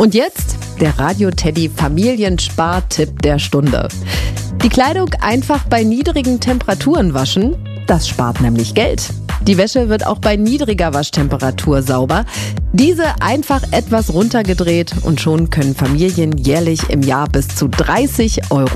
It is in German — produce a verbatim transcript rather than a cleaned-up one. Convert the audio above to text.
Und jetzt der Radio Teddy Familienspartipp der Stunde. Die Kleidung einfach bei niedrigen Temperaturen waschen, das spart nämlich Geld. Die Wäsche wird auch bei niedriger Waschtemperatur sauber. Diese einfach etwas runtergedreht und schon können Familien jährlich im Jahr bis zu dreißig Euro